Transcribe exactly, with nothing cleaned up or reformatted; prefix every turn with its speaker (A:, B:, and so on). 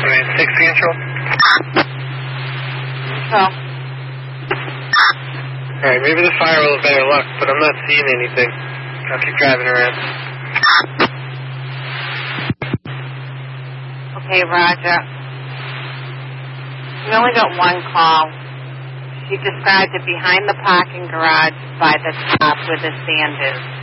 A: I mean, six Central.
B: So.
A: Alright, maybe the fire will have better luck, but I'm not seeing anything. I'll keep driving around.
B: Okay, Roger. We only got one call. She described it behind the parking garage by the top where the sand is.